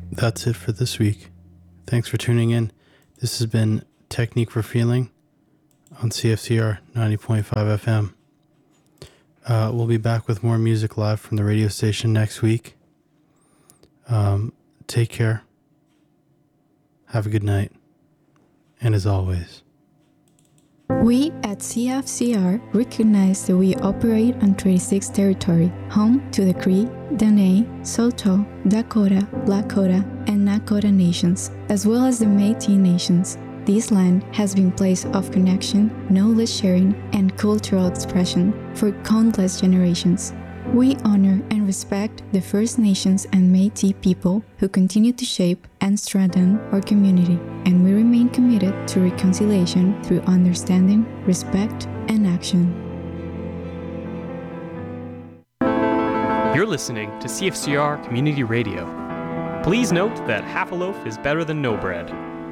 That's it for this week. Thanks for tuning in. This has been Technique for Feeling on CFCR 90.5 FM. We'll be back with more music live from the radio station next week. Take care. Have a good night. And as always, we at CFCR recognize that we operate on Treaty 6 territory, home to the Cree, Dene, Saulteaux, Dakota, Lakota, and Nakota nations, as well as the Métis nations. This land has been a place of connection, knowledge sharing, and cultural expression for countless generations. We honor and respect the First Nations and Métis people who continue to shape and strengthen our community, and we remain committed to reconciliation through understanding, respect, and action. You're listening to CFCR Community Radio. Please note that half a loaf is better than no bread.